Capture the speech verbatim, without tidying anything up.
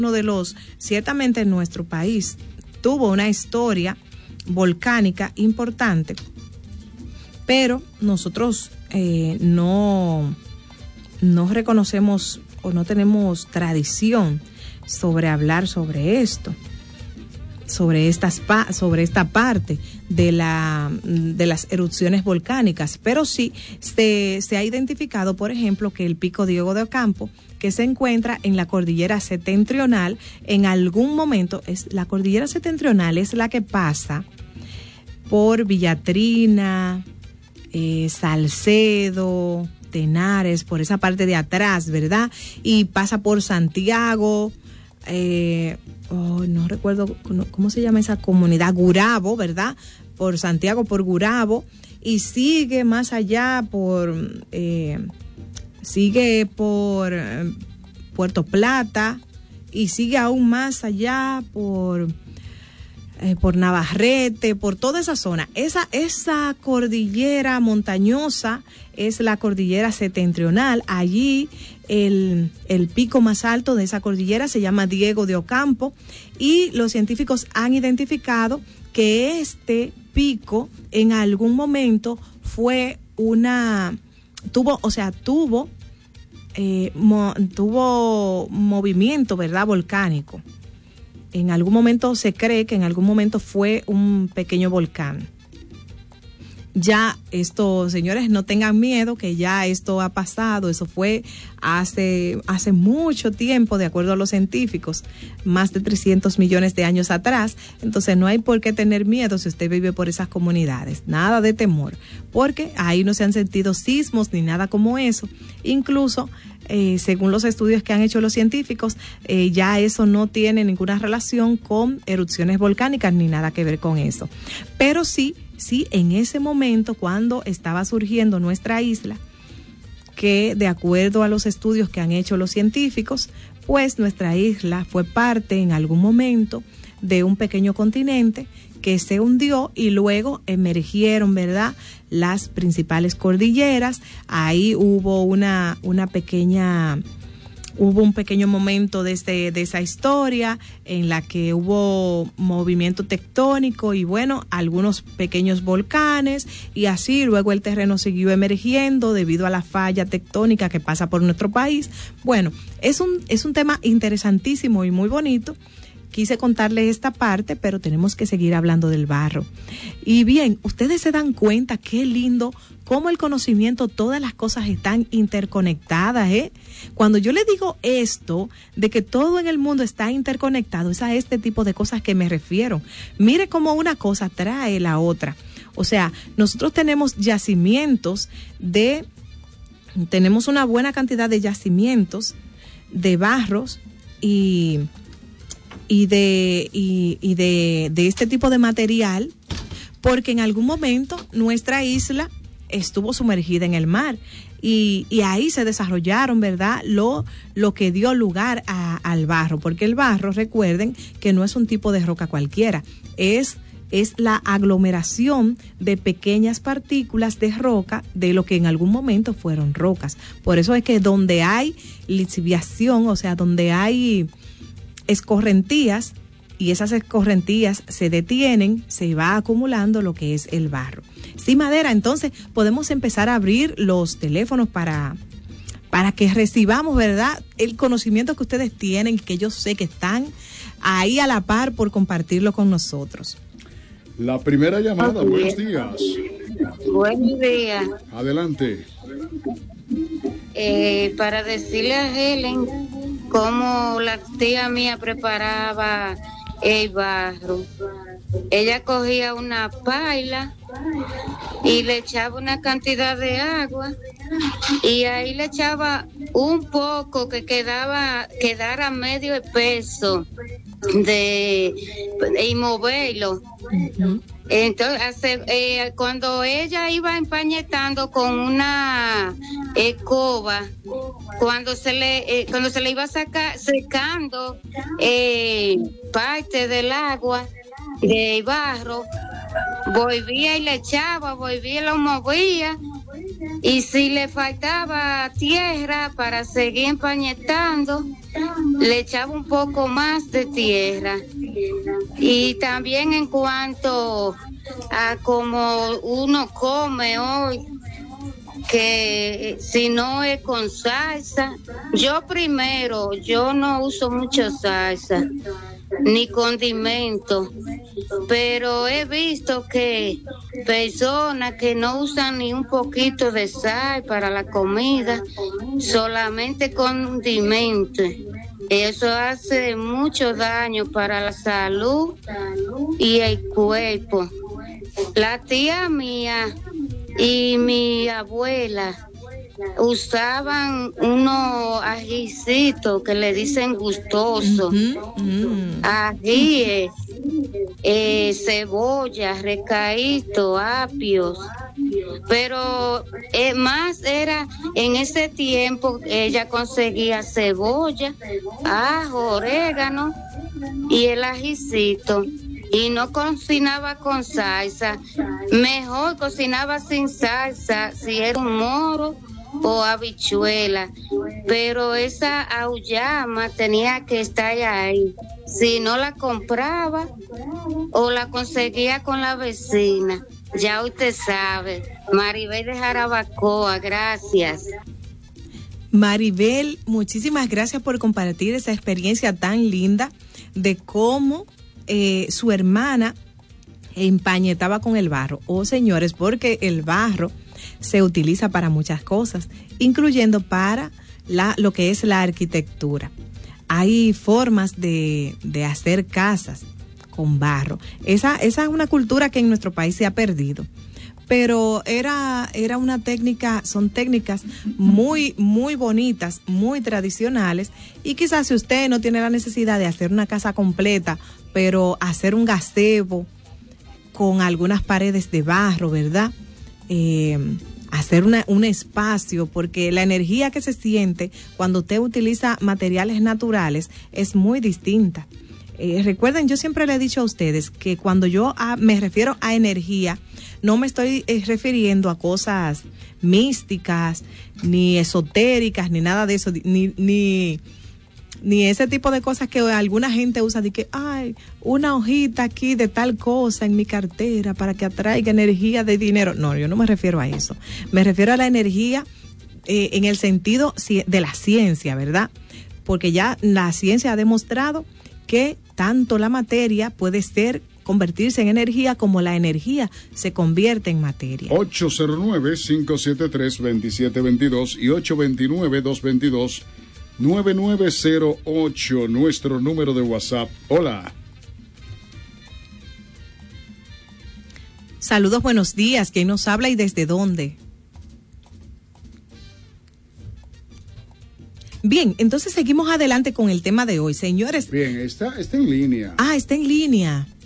uno de los, ciertamente nuestro país tuvo una historia volcánica importante, pero nosotros eh, no, no reconocemos o no tenemos tradición sobre hablar sobre esto, sobre estas sobre esta parte de la de las erupciones volcánicas, pero sí se, se ha identificado, por ejemplo, que el pico Diego de Ocampo, que se encuentra en la cordillera septentrional, en algún momento, es la cordillera septentrional es la que pasa por Villatrina, eh, Salcedo, Tenares, por esa parte de atrás, ¿verdad? Y pasa por Santiago, eh, oh, no recuerdo cómo se llama esa comunidad, Gurabo, ¿verdad? Por Santiago, por Gurabo, y sigue más allá por, eh, sigue por eh, Puerto Plata, y sigue aún más allá por, eh, por Navarrete, por toda esa zona. Esa, esa cordillera montañosa es la cordillera septentrional. Allí el, el pico más alto de esa cordillera se llama Diego de Ocampo, y los científicos han identificado que este pico en algún momento fue una, tuvo, o sea, tuvo, eh, mo, tuvo movimiento, ¿verdad?, volcánico. En algún momento se cree que en algún momento fue un pequeño volcán. Ya esto, señores, no tengan miedo, que ya esto ha pasado, eso fue hace, hace mucho tiempo, de acuerdo a los científicos, más de trescientos millones de años atrás. Entonces no hay por qué tener miedo si usted vive por esas comunidades, nada de temor, porque ahí no se han sentido sismos ni nada como eso. Incluso, eh, según los estudios que han hecho los científicos, eh, ya eso no tiene ninguna relación con erupciones volcánicas ni nada que ver con eso. Pero sí, Sí, en ese momento, cuando estaba surgiendo nuestra isla, que de acuerdo a los estudios que han hecho los científicos, pues nuestra isla fue parte en algún momento de un pequeño continente que se hundió, y luego emergieron, ¿verdad?, las principales cordilleras. Ahí hubo una, una pequeña... Hubo un pequeño momento de, este, de esa historia en la que hubo movimiento tectónico y, bueno, algunos pequeños volcanes, y así luego el terreno siguió emergiendo debido a la falla tectónica que pasa por nuestro país. Bueno, es un, es un tema interesantísimo y muy bonito. Quise contarles esta parte, pero tenemos que seguir hablando del barro. Y bien, ustedes se dan cuenta qué lindo cómo el conocimiento, todas las cosas están interconectadas, ¿eh? Cuando yo le digo esto, de que todo en el mundo está interconectado, es a este tipo de cosas que me refiero. Mire cómo una cosa trae la otra. O sea, nosotros tenemos yacimientos de, tenemos una buena cantidad de yacimientos de barros y... y de y, y de, de este tipo de material, porque en algún momento nuestra isla estuvo sumergida en el mar, y, y ahí se desarrollaron, ¿verdad?, lo, lo que dio lugar a, al barro, porque el barro, recuerden que no es un tipo de roca cualquiera, es, es la aglomeración de pequeñas partículas de roca de lo que en algún momento fueron rocas. Por eso es que donde hay lixiviación, o sea, donde hay escorrentías, y esas escorrentías se detienen, se va acumulando lo que es el barro. Sí, Madera, entonces podemos empezar a abrir los teléfonos para, para que recibamos, ¿verdad?, el conocimiento que ustedes tienen, que yo sé que están ahí a la par por compartirlo con nosotros. La primera llamada, buenos días. Buenos días. Adelante. Eh, para decirle a Helen cómo la tía mía preparaba el barro. Ella cogía una paila y le echaba una cantidad de agua, y ahí le echaba un poco que quedaba quedara medio espeso de y moverlo. Uh-huh. Entonces, eh, cuando ella iba empañetando con una escoba, cuando se le eh, cuando se le iba a sacar secando eh, parte del agua del barro, volvía y le echaba, volvía y lo movía, y si le faltaba tierra para seguir empañetando, le echaba un poco más de tierra. Y también en cuanto a cómo uno come hoy, que si no es con salsa, yo primero, yo no uso mucho salsa ni condimento, pero he visto que personas que no usan ni un poquito de sal para la comida, solamente condimento. Eso hace mucho daño para la salud y el cuerpo. La tía mía y mi abuela usaban unos ajicitos que le dicen gustosos, uh-huh, uh-huh. ajíes, eh, cebolla, recaíto, apios, pero eh, más era en ese tiempo ella conseguía cebolla, ajo, orégano y el ajicito. Y no cocinaba con salsa, mejor cocinaba sin salsa, si era un moro o habichuela, pero esa auyama tenía que estar ahí, si no la compraba o la conseguía con la vecina, ya usted sabe. Maribel de Jarabacoa, gracias. Maribel, muchísimas gracias por compartir esa experiencia tan linda de cómo Eh, su hermana empañetaba con el barro. Oh, señores, porque el barro se utiliza para muchas cosas, incluyendo para la, lo que es la arquitectura. Hay formas de, de hacer casas con barro. Esa, esa es una cultura que en nuestro país se ha perdido. Pero era, era una técnica, son técnicas muy, muy bonitas, muy tradicionales. Y quizás si usted no tiene la necesidad de hacer una casa completa, pero hacer un gazebo con algunas paredes de barro, ¿verdad? Eh, hacer una, un espacio, porque la energía que se siente cuando usted utiliza materiales naturales es muy distinta. Eh, recuerden, yo siempre le he dicho a ustedes que cuando yo a, me refiero a energía, no me estoy eh, refiriendo a cosas místicas, ni esotéricas, ni nada de eso, ni, ni, ni ese tipo de cosas que alguna gente usa de que, ay, una hojita aquí de tal cosa en mi cartera para que atraiga energía de dinero. No, yo no me refiero a eso. Me refiero a la energía eh, en el sentido de la ciencia, ¿verdad? Porque ya la ciencia ha demostrado que tanto la materia puede ser convertirse en energía como la energía se convierte en materia. ocho cero nueve, cinco siete tres, dos siete dos dos y ocho dos nueve, dos dos dos, nueve nueve cero ocho, nuestro número de WhatsApp. Hola. Saludos, buenos días. ¿Quién nos habla y desde dónde? Bien, entonces seguimos adelante con el tema de hoy, señores. Bien, está, está en línea. Ah, está en línea.